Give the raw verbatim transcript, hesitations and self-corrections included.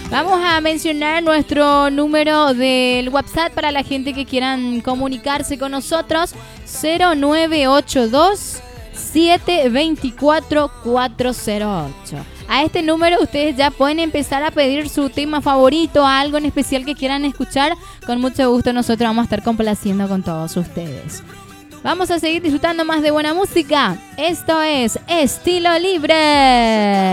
Vamos a mencionar nuestro número del WhatsApp para la gente que quieran comunicarse con nosotros. cero nueve ocho dos, siete dos cuatro, cuatro cero ocho. A este número ustedes ya pueden empezar a pedir su tema favorito, algo en especial que quieran escuchar. Con mucho gusto nosotros vamos a estar complaciendo con todos ustedes. Vamos a seguir disfrutando más de buena música. Esto es Estilo Libre.